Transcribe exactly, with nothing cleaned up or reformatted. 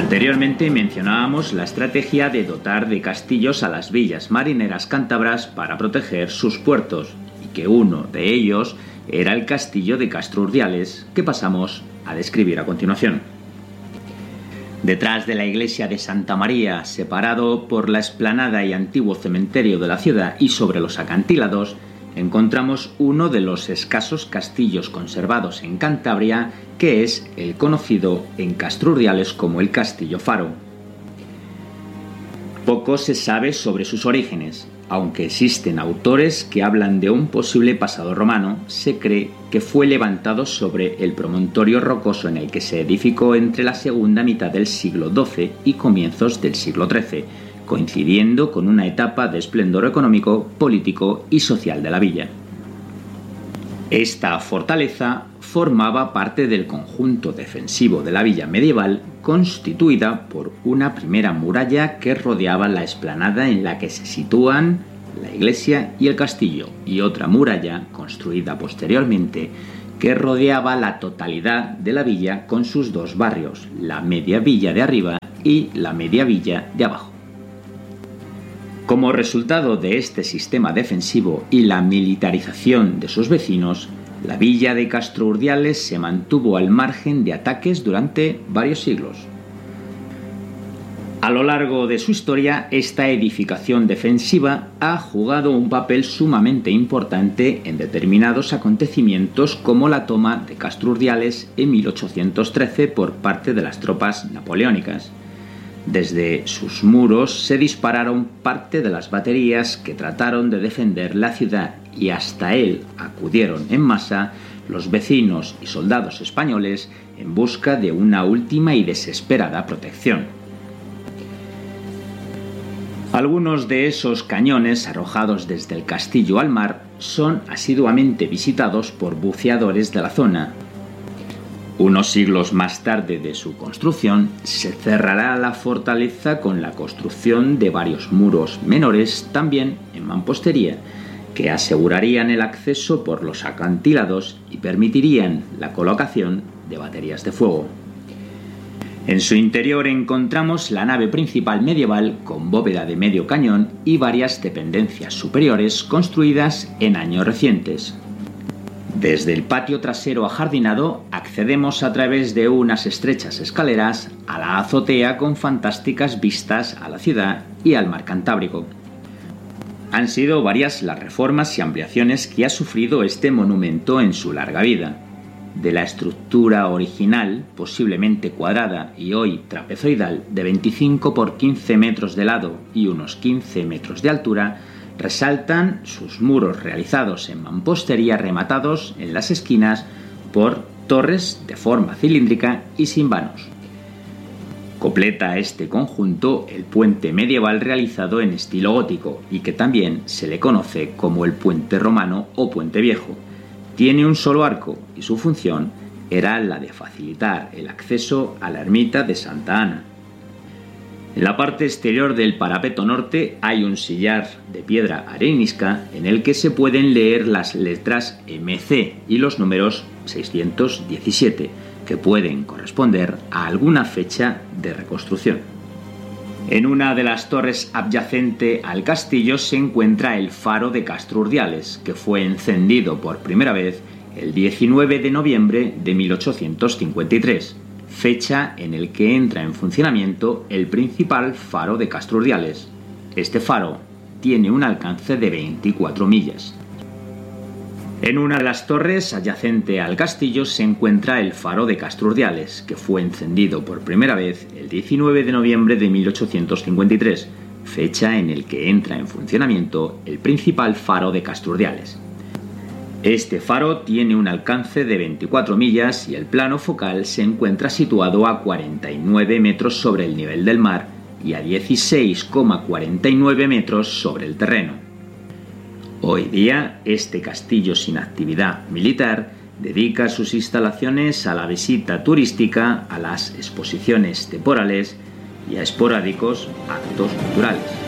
Anteriormente mencionábamos la estrategia de dotar de castillos a las villas marineras cántabras para proteger sus puertos, y que uno de ellos era el castillo de Castrurdiales, que pasamos a describir a continuación. Detrás de la iglesia de Santa María, separado por la explanada y antiguo cementerio de la ciudad y sobre los acantilados, encontramos uno de los escasos castillos conservados en Cantabria, que es el conocido en Castrurdiales como el Castillo Faro. Poco se sabe sobre sus orígenes. Aunque existen autores que hablan de un posible pasado romano, se cree que fue levantado sobre el promontorio rocoso en el que se edificó entre la segunda mitad del siglo doce y comienzos del siglo trece, coincidiendo con una etapa de esplendor económico, político y social de la villa. Esta fortaleza formaba parte del conjunto defensivo de la villa medieval, constituida por una primera muralla que rodeaba la explanada en la que se sitúan la iglesia y el castillo, y otra muralla construida posteriormente que rodeaba la totalidad de la villa con sus dos barrios, la media villa de arriba y la media villa de abajo. Como resultado de este sistema defensivo y la militarización de sus vecinos, la villa de Castrurdiales se mantuvo al margen de ataques durante varios siglos. A lo largo de su historia, esta edificación defensiva ha jugado un papel sumamente importante en determinados acontecimientos, como la toma de Castrurdiales en mil ochocientos trece por parte de las tropas napoleónicas. Desde sus muros se dispararon parte de las baterías que trataron de defender la ciudad, y hasta él acudieron en masa los vecinos y soldados españoles en busca de una última y desesperada protección. Algunos de esos cañones arrojados desde el castillo al mar son asiduamente visitados por buceadores de la zona. Unos siglos más tarde de su construcción, se cerrará la fortaleza con la construcción de varios muros menores, también en mampostería, que asegurarían el acceso por los acantilados y permitirían la colocación de baterías de fuego. En su interior encontramos la nave principal medieval con bóveda de medio cañón y varias dependencias superiores construidas en años recientes. Desde el patio trasero ajardinado accedemos a través de unas estrechas escaleras a la azotea con fantásticas vistas a la ciudad y al mar Cantábrico. Han sido varias las reformas y ampliaciones que ha sufrido este monumento en su larga vida. De la estructura original, posiblemente cuadrada y hoy trapezoidal, de veinticinco por quince metros de lado y unos quince metros de altura, resaltan sus muros realizados en mampostería rematados en las esquinas por torres de forma cilíndrica y sin vanos. Completa este conjunto el puente medieval realizado en estilo gótico y que también se le conoce como el puente romano o puente viejo. Tiene un solo arco y su función era la de facilitar el acceso a la ermita de Santa Ana. En la parte exterior del parapeto norte hay un sillar de piedra arenisca en el que se pueden leer las letras eme ce y los números seiscientos diecisiete, que pueden corresponder a alguna fecha de reconstrucción. En una de las torres adyacente al castillo se encuentra el faro de Castrurdiales, que fue encendido por primera vez el diecinueve de noviembre de mil ochocientos cincuenta y tres, fecha en el que entra en funcionamiento el principal faro de Castrurdiales. Este faro tiene un alcance de veinticuatro millas. En una de las torres adyacente al castillo se encuentra el faro de Castrurdiales, que fue encendido por primera vez el diecinueve de noviembre de mil ochocientos cincuenta y tres, fecha en el que entra en funcionamiento el principal faro de Castrurdiales. Este faro tiene un alcance de veinticuatro millas y el plano focal se encuentra situado a cuarenta y nueve metros sobre el nivel del mar y a dieciséis coma cuarenta y nueve metros sobre el terreno. Hoy día, este castillo sin actividad militar dedica sus instalaciones a la visita turística, a las exposiciones temporales y a esporádicos actos culturales.